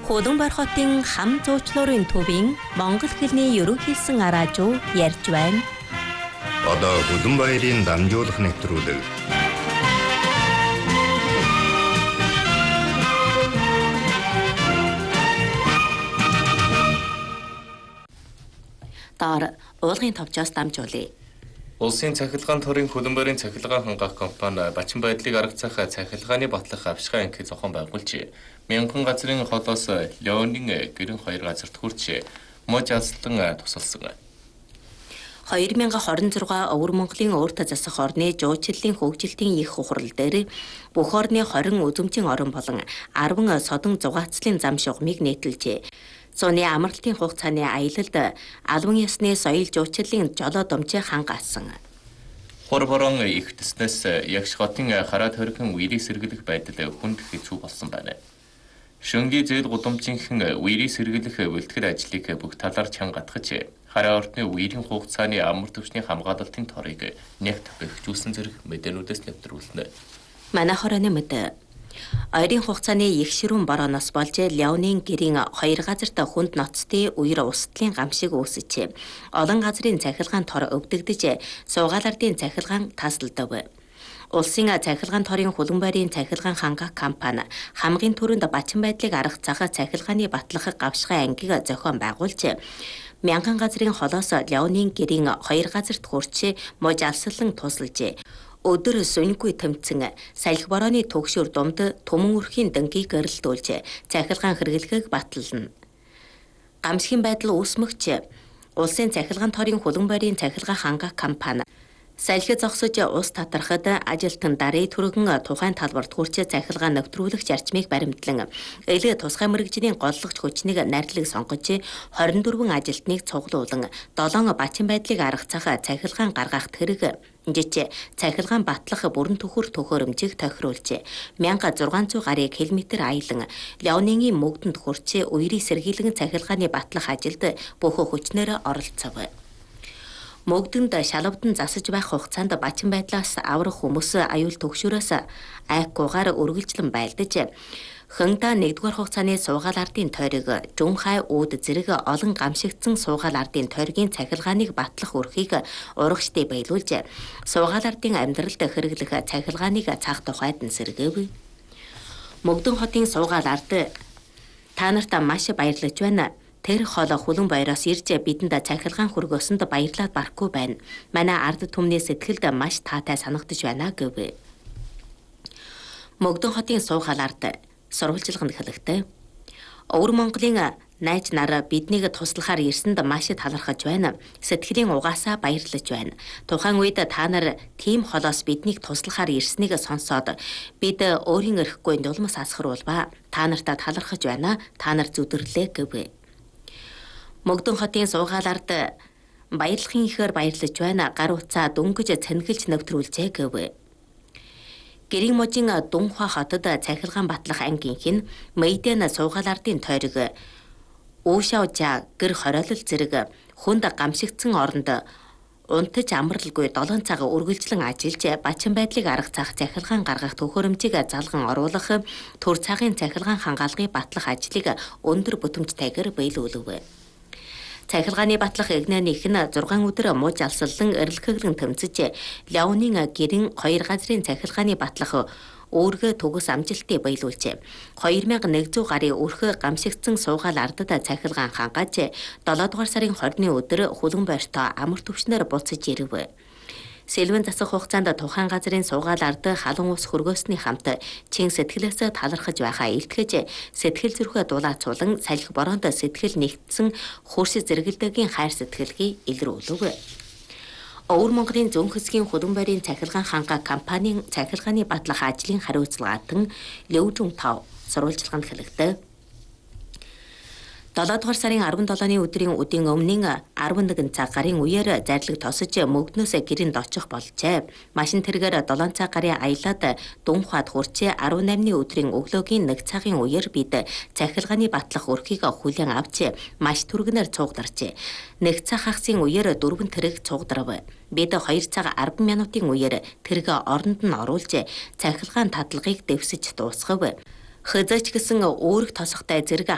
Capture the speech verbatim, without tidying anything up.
Худамбар хотын хам зуучлуурын төвийн Монгол хэлний ерөнхийлсөн араажуу ярьж байна. Одоо Худамбаярын дамжуулах нэвтрүүлэг. Таар уулгын товчоос дамжуулъя. Улсын цахилгаан төрийн Худамбарын цахилгаан хангах компани Бачин байдлыг аргацах цахилгааны батлах авшигын анхны зохион байгуулж мянган газрын холоос Леонийн гэрэн хоёр газарт хүрч мож алслан тусалсан. хоёр мянга хорин зургаа Өвөр Монголын өөртөө засах орны жуучлалын хөгжилтийн их хурал дээр бүх орны хорин үзэмжийн орон болон арван содон зугаацлын зам шугамыг нийтэлжээ. Зуны амралтын хугацааны аялалд албан ёсны соёл жуучлалын жолоо домжийг хангаасан. Хорворон их төснөөс ягш хотын хараа төрхөн үерийг сэргийлэх байдал хүнд хэцүү болсон байна. Шөнгийн зээл гудамжийнхэн үерийг сэргийлэх бэлтгэл ажлыг бүх талаар чангатгаж хараа орны үерийн хугацааны амар түвшний хамгаалалтын торыг нягт бэхжүүлсэн зэрэг мэдээнүүдээс нэвтрүүлнэ. Манай хорооны мэдээ. Ойрын хугацааны их ширүүн борооноос болж Леонийн гэрийн хоёр газарт хүнд ноцтой үер устлын гамшиг үүсэж олон газрын цахилгаан тор өвдөгдөж суугаалардын цахилгаан тасалдав. Улсын цахилгаан торын Худамбарын цахилгаан хангах компани хамгийн түрүүнд Бачин байдлыг аргацах цахилгааны батлах гавшгай ангийг зохион байгуулж мянган газрын холоос Леонийн гэрийн хоёр газарт хүрч мож алслан тусалжээ. Өдөр сүнгүй тэмцэн салхи борооны төгшөр думд түмэн үрхийн дэнгийг гэрэлтүүлж цахилгаан хэрэглэхийг батална. Гамшигын байдал үүсмэгч улсын цахилгаан торын Худамбарын цахилгаан хангах компани салхи зогсож ус татархад ажилтан дарыг түргэн тухайн талбарт хүрч цахилгаан нэвтрүүлэх зарчмыг баримтлан элэг тусгай мэрэгжлийн голлогч хүчнийг найрлаг сонгож хорин дөрвөн ажилтныг цуглуулан долоон Бачин байдлыг аргацах цахилгаан гаргахт хэрэг жиж цахилгаан батлах бүрэн төхөр төхөөрөмжийг тохируулж мянга зургаан зуун гарыг километр аялан Леонийн мөгдөнд хүрч үерийг сэргийлэн цахилгааны батлах ажилд бүх хүчнээр оролцов. Мөгдөнд шалавдан засаж байх хугацаанд Бачин байдлаас аврах хүмүүс аюул төгшөрөөс айхгүйгээр үргэлжлэн байлдаж хэнда нэгдүгээр хугацааны суугаал ардын тойрог Жунхай ууд зэрэг олон гамшигдсан суугаал ардын тойргийн цахилгааныг батлах үрхийг урагштай байлуулж суугаал ардын амьдралд хэрэглэх цахилгааныг цаах тухайд нь сэргээв. Мөгдөн хотын суугаал ард та нарт маш баярлаж байна. Тэр хоолой Худамбаяраас ирж бидэнд цахилгаан хүргөөсөнд баярлаад барахгүй байна. Манай ард түмний сэтгэлд маш таатай санагдаж байна гэв. Мөгдөн хотын суугаал ард сурвалжилганд хэлэхдээ Өвөр Монголын найз нар биднийг туслахаар ирсэнд маш талархаж байна. Сэтгэлийн угаасаа баярлаж байна. Тухайн үед та нар тийм холоос биднийг туслахаар ирснийг сонсоод бид өөрийн эрхгүй нулимс асгаруулва. Та нарт талархаж байна. Та нар зүдэрлээ гэв. Мөгдөн хотын суугаал ард баярлахын ихээр баярлаж байна. Гар утсаа дүнгэж цэнгэлж нэвтрүүлжээ гэв. Гэрийн можийн Дунхва хотод цахилгаан батлах ангийнх нь Мэйдэн суугаал ардын тойрог Өөшаужа гэр хороолол зэрэг хүнд гамшигдсан оронд унтаж амралгүй долоон цаг үргэлжлэн ажиллаж Бачин байдлыг аргацах цахилгаан гаргах төхөөрөмжийг залган оруулах төр цагийн цахилгаан хангаалгыг батлах ажлыг өндөр бүтэмжтэйгээр биелүүлв. Цахилгааны батлах эгнээних нь зургаан өдөр мууж алслан эрэлхэглэн тэмцэж Леонийн гэрэн хоёр газрын цахилгааны батлах өөргөө төгс амжилттай биелүүлж хоёр мянга нэгдүгээр гарыг өрхө гамшигдсан суугаал ардад цахилгаан хангааж долоо дугаар сарын хорины өдөр Худамбаярт амар түвшнээр буцаж ирэв. Сэлвэн засах хугацаанд тухайн газрын суугаал ард халуун ус хөргөөсний хамт чин сэтгэлээс талархаж байхаа илтгэж сэтгэл зүрхээ дулаацуулан салхи бороонд сэтгэл нэгтсэн хурш зэрэгэлдэгийн хайр сэтгэлгийг илрүүлв. Өвөр Монголын зүүн хэсгийн Худамбарын цахилгаан хангах компанийн цахилгааны батлах ажлын хариуцлагаатан Лөвжүн тав сурвалжилганд хэлэхдээ долоо дугаар сарын арван долооны өдрийн үдийн өмнө арван нэгэн цаг гарын үеэр зарлиг тосож мөгднөөс гэрээнд очих болжээ. Машин тэргээр долоон цаг гарын аялаад Дунхвад хүрч арван наймны өдрийн өглөөгийн нэг цагийн үеэр бид цахилгааны батлах өрхийг хүлээн авч маш түргэнээр цугдарч нэг цаг хагасын үеэр дөрвөн тэрэг цугдрав. Бид хоёр цаг арван минутын үеэр тэрэг оронд нь оруулж цахилгаан татлагыг дэвсэж дуусгав. Хязгаарч гэсэн өөрөг тосохтой зэрэг